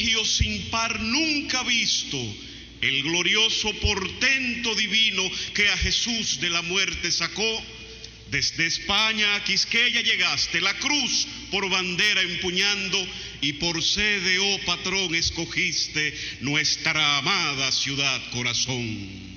prodigio sin par nunca visto, el glorioso portento divino que a Jesús de la muerte sacó. Desde España a Quisqueya llegaste, la cruz por bandera empuñando, y por sede, oh patrón, escogiste nuestra amada ciudad corazón.